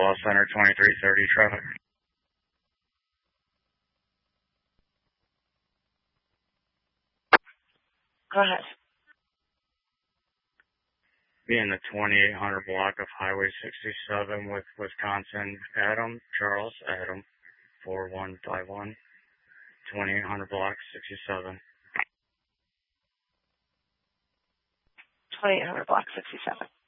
Ball Center, 2330 traffic. Go ahead. Be in the 2800 block of Highway 67 with Wisconsin. Adam, Charles, Adam, 4151. 2800 block 67. 2800 block 67.